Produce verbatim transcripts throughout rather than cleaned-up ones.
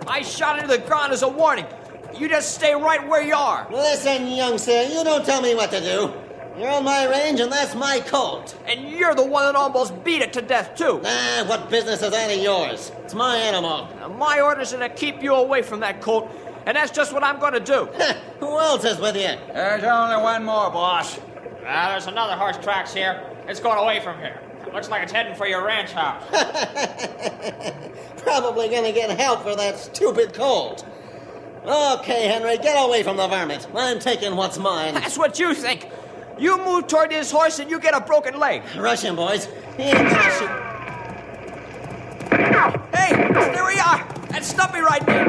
I shot into the ground as a warning. You just stay right where you are. Listen, youngster, you don't tell me what to do. You're on my range, and that's my Colt. And you're the one that almost beat it to death, too. Ah, what business is that of yours? It's my animal. Now, my orders are to keep you away from that Colt, and that's just what I'm going to do. Who else is with you? There's only one more, boss. Uh, there's another horse tracks here. It's going away from here. It looks like it's heading for your ranch house. Probably gonna get help for that stupid Colt. Okay, Henry, get away from the varmint. I'm taking what's mine. That's what you think. You move toward this horse and you get a broken leg. Rush him, boys. He ain't gonna shoot. Hey, there we are. That's Stumpy right there.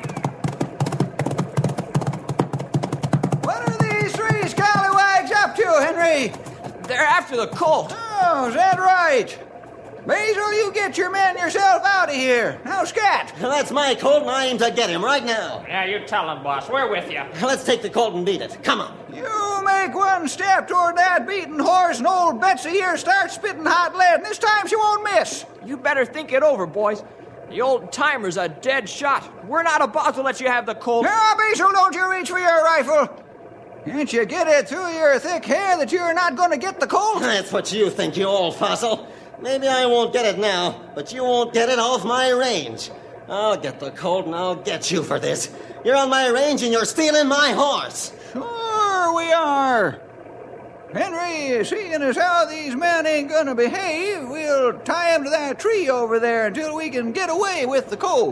What are these three scallywags up to, Henry? They're after the Colt. Oh, is that right? Basil, you get your men yourself out of here. Now, scat. That's my Colt, and I aim to get him right now. Yeah, you tell him, boss. We're with you. Let's take the Colt and beat it. Come on. You make one step toward that beaten horse, and old Betsy here starts spitting hot lead, and this time she won't miss. You better think it over, boys. The old timer's a dead shot. We're not about to let you have the Colt. Now, Basil, don't you reach for your rifle. Can't you get it through your thick hair that you're not going to get the Colt? That's what you think, you old fossil. Maybe I won't get it now, but you won't get it off my range. I'll get the Colt, and I'll get you for this. You're on my range, and you're stealing my horse. Sure we are. Henry, seeing as how these men ain't going to behave, we'll tie 'em to that tree over there until we can get away with the Colt.